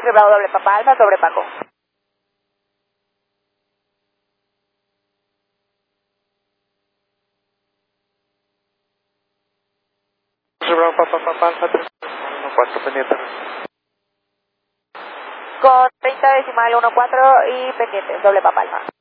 X Bravo doble Papa Alfa sobre Paco. Bravo Papa Alfa 314 pendiente. Con 30 decimal 14 y pendientes, doble Papa Alfa.